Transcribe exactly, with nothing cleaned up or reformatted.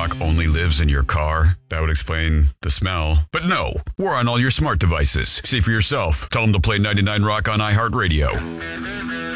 Rock only lives in your car? That would explain the smell. But no, we're on all your smart devices. See for yourself. Tell them to play ninety-nine Rock on iHeartRadio.